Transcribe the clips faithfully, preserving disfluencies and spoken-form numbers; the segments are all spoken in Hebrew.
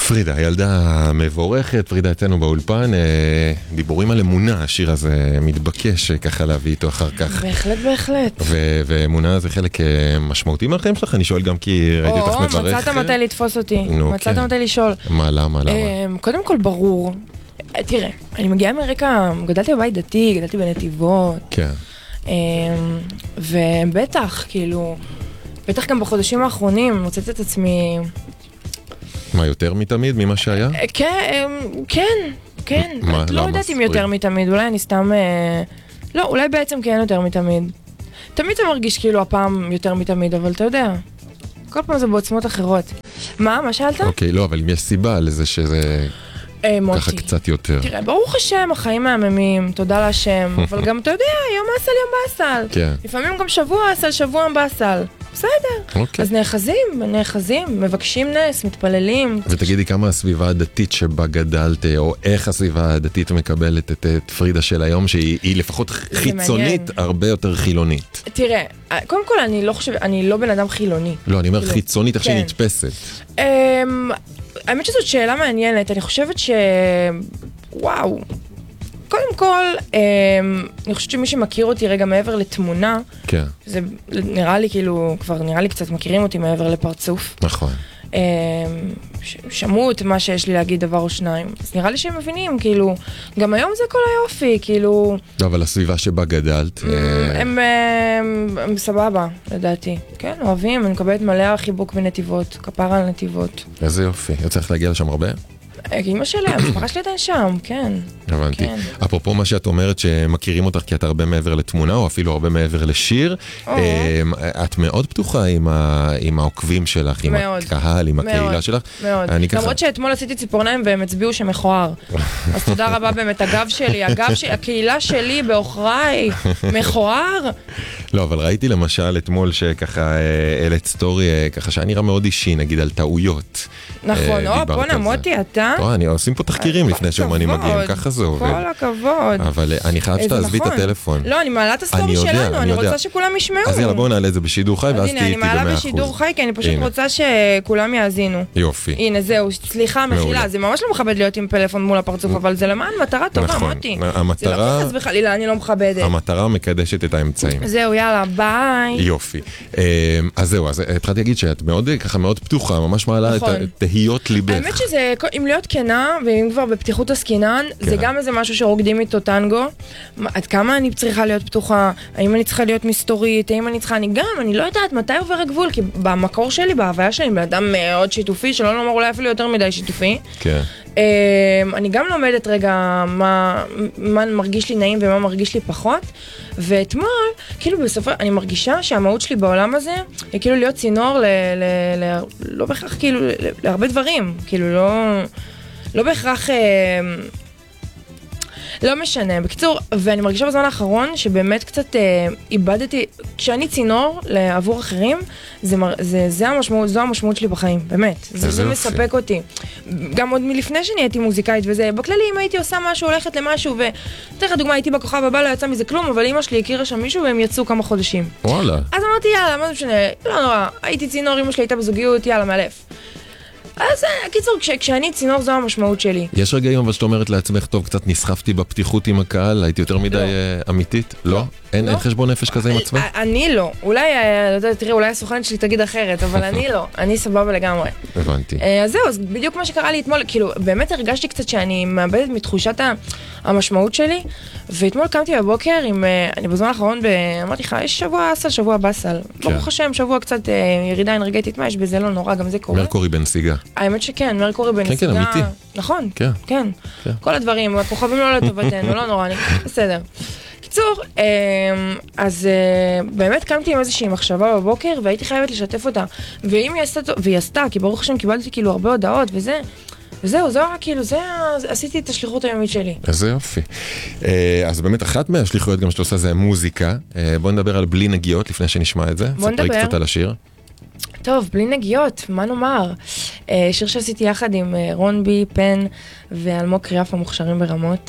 פרידה, ילדה מבורכת, פרידה אצלנו באולפן, דיבורים על אמונה, השיר הזה מתבקש ככה להביא איתו אחר כך. בהחלט, בהחלט. ואמונה זה חלק משמעותי מהחיים שלך, אני שואל גם כי ראיתי אותך מברך. או, מצאת מתי לתפוס אותי, מצאת מתי לשאול. מה, למה, למה? קודם כל ברור, תראה, אני מגיעה מרקע, גדלתי בבית דתי, גדלתי בנתיבות. כן. ובטח, כאילו, בטח גם בחודשים האחרונים מוצאת את עצמי... מה, יותר מתמיד ממה שהיה? כן, כן, כן. מה, לא יודעת אם יותר מתמיד, אולי אני סתם... לא, אולי בעצם כן יותר מתמיד. תמיד זה מרגיש כאילו הפעם יותר מתמיד, אבל אתה יודע, כל פעם זה בעוצמות אחרות. מה? מה שאלת? אוקיי, לא, אבל אם יש סיבה לזה שזה... ככה קצת יותר. תראה, ברוך השם, החיים מהממים, תודה להשם, אבל גם אתה יודע, יום אסל, יום באסל. כן. לפעמים גם שבוע אסל, שבוע באסל. בסדר. אז נאחזים, נאחזים, מבקשים נס, מתפללים. ותגידי כמה הסביבה הדתית שבה גדלת, או איך הסביבה הדתית מקבלת את פרידה של היום, שהיא לפחות חיצונית, הרבה יותר חילונית. תראה, קודם כל אני לא חושבת, אני לא בן אדם חילוני. לא, אני אומר חיצונית, איך שהיא נתפסת. האמת שזאת שאלה מעניינת, אני חושבת ש... וואו. קודם כל, אני חושבת שמי שמכיר אותי רגע מעבר לתמונה, כן. זה נראה לי כאילו, כבר נראה לי קצת מכירים אותי מעבר לפרצוף. נכון. שמעו את מה שיש לי להגיד דבר או שניים. אז נראה לי שהם מבינים, כאילו, גם היום זה כל היופי, כאילו... לא, אבל הסביבה שבה גדלת... הם סבבה, לדעתי. כן, אוהבים, אני מקבלת מלא חיבוק בנתיבות, כפרה על נתיבות. איזה יופי, צריך להגיע לשם הרבה? אמא שלי, המשפחה שלי עדיין שם, כן. הבנתי. אפרופו מה שאת אומרת שמכירים אותך כי את הרבה מעבר לתמונה, או אפילו הרבה מעבר לשיר, את מאוד פתוחה עם העוקבים שלך, עם הקהל, עם הקהילה שלך. מאוד, למרות שאתמול עשיתי ציפורניים והם הצביעו שמכוער. אז תודה רבה באמת, הגב שלי, הקהילה שלי באוכריי, מכוער. לא, אבל ראיתי למשל אתמול שככה העלית סטורי, ככה שהיה נראה מאוד אישי, נגיד על טעויות. נכון, או, בוא נמותי, אתה? אני עושים פה תחקירים לפני שאני מגיעים, ככה זה עובד. כל הכבוד. אבל אני חייב שתעזבי את הטלפון. לא, אני מעלה את הסטורי שלנו, אני רוצה שכולם ישמעו. אז יאללה, בואו נעלה את זה בשידור חי, ואז תהיי איתי במאה אחוז. אני מעלה בשידור חי, כי אני פשוט רוצה שכולם יאזינו. יופי. הנה, זהו, סליחה, מחילה, זה ממש לא מכבד להיות עם פלאפון מול הפרצוף, אבל זה למען מטרה טובה, מוטי. זה לא כחס וחלילה, אני לא מכבדת. המטרה מקדשת את האמצעים. זהו, יאללה, ביי. יופי. אז זהו, אז התחלתי להגיד שאת מאוד, ככה מאוד פתוחה, ממש מעלה את תהיות ליבך. האמת שזה, אם להיות כנה, ואם כבר בפתיחות הסקינן, זה גם איזה משהו שרוקדים איתו טנגו. עד כמה אני צריכה להיות פתוחה? האם אני צריכה להיות מסתורית? האם אני צריכה? אני גם, אני לא יודעת מתי עובר הגבול, כי במקור שלי, בהוויה שלי, בן אדם מאוד שיתופי, שלא נאמר אולי אפילו יותר מדי שיתופי. כן. אני גם לומדת רגע מה, מה מרגיש לי נעים ומה מרגיש לי פחות, ואתמול, כאילו בסופו, אני מרגישה שהמהות שלי בעולם הזה היא כאילו להיות צינור ל, ל, ל, לא בהכרח כאילו להרבה דברים, כאילו לא, לא בהכרח, לא משנה. בקיצור, ואני מרגישה בזמן האחרון שבאמת קצת אה, איבדתי, כשאני צינור לעבור אחרים, זה, זה, זה המשמעות, זו המשמעות שלי בחיים, באמת. זה, זה מספק אותי. גם עוד מלפני שאני הייתי מוזיקאית וזה, בכללי אם הייתי עושה משהו, הולכת למשהו, ותראה לך דוגמה, הייתי בכוכב הבא, לא יצא מזה כלום, אבל אמא שלי הכירה שם מישהו והם יצאו כמה חודשים. וואלה. אז אמרתי, יאללה, מה זה משנה? לא נורא, הייתי צינור, אמא שלי הייתה בזוגיות, יאללה, מאלף. אז קיצור, כש, כשאני צינור זו המשמעות שלי. יש רגעים אבל שאת אומרת לעצמך, טוב, קצת נסחפתי בפתיחות עם הקהל, הייתי יותר מדי לא. אמיתית? לא? לא? אין, לא. אין חשבון נפש כזה עם עצמך? אני לא. אולי, תראה, אולי הסוכנת שלי תגיד אחרת, אבל אני לא. אני סבבה לגמרי. הבנתי. אז זהו, אז בדיוק מה שקרה לי אתמול, כאילו, באמת הרגשתי קצת שאני מאבדת מתחושת המשמעות שלי, ואתמול קמתי בבוקר עם, אני בזמן האחרון, אמרתי לך, יש שבוע אסל, שבוע באסל. ברוך השם, שבוע קצת ירידה אנרגטית, מה יש בזה לא נורא, גם זה קורה. מרקורי בנסיגה. האמת שכן, מרקורי בנסיגה. כן, כן, אמיתי. נכון, כן. כל הדברים, הכוכבים לא לטובתנו, לא נורא, אני בסדר. קיצור, אז באמת קמתי עם איזושהי מחשבה בבוקר, והייתי חייבת לשתף אותה. ואם היא עשתה, והיא עשתה, כי ברוך השם קיבלתי כאילו הרבה הודעות וזה, וזהו, זהו, כאילו, זה, עשיתי את השליחות היומית שלי. איזה יופי. אז באמת אחת מהשליחויות גם שאתה עושה זה מוזיקה. בוא נדבר על בלי נגיעות לפני שנשמע את זה. בוא נדבר. ספרי קצת על השיר. טוב, בלי נגיעות, מה נאמר? שיר שעשיתי יחד עם רון בי, פן ואלמוג קריאף המוכשרים ברמות.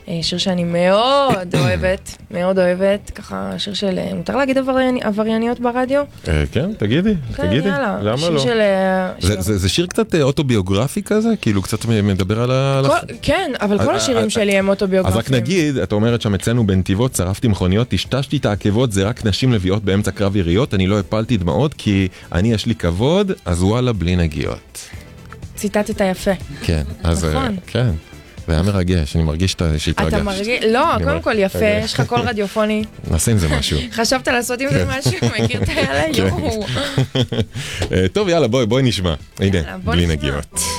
שיר שאני מאוד אוהבת, מאוד אוהבת, ככה שיר של, מותר להגיד עברייניות ברדיו? כן, תגידי, תגידי, למה לא? זה שיר קצת אוטוביוגרפי כזה? כאילו קצת מדבר על... כן, אבל כל השירים שלי הם אוטוביוגרפיים. אז רק נגיד, את אומרת שם אצלנו בנתיבות, צרפתי מכוניות, טשטשתי את העקבות, זה רק נשים לביאות באמצע קרב יריות, אני לא הפלתי דמעות כי אני יש לי כבוד, אז וואלה בלי נגיעות. ציטטת יפה. כן, אז כן. זה היה מרגש, אני מרגיש שהתרגש. אתה מרגיש? לא, קודם כל יפה, יש לך קול רדיופוני. נעשה עם זה משהו. חשבת לעשות עם זה משהו? מכיר את היאללה? יואו. טוב, יאללה, בואי נשמע. הנה, בלי נגיעות.